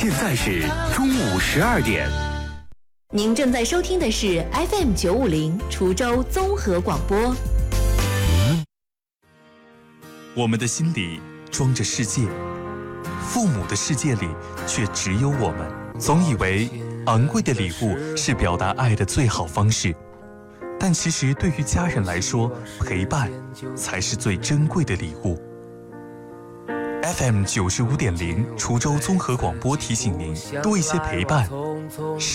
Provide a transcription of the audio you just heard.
现在是中午12点。 您正在收听的是 FM 950滁州综合广播。 我们的心里装着世界，父母的世界里却只有我们。总以为昂贵的礼物是表达爱的最好方式，但其实对于家人来说，陪伴才是最珍贵的礼物。FM 95.0滁州综合广播提醒您，多一些陪伴，